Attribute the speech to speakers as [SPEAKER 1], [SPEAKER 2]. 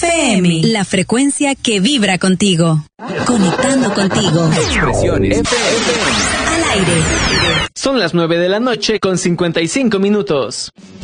[SPEAKER 1] FM, la frecuencia que vibra contigo. Conectando contigo.
[SPEAKER 2] Expresiones FM.
[SPEAKER 1] Al aire.
[SPEAKER 3] Son las 9 de la noche con 55 minutos.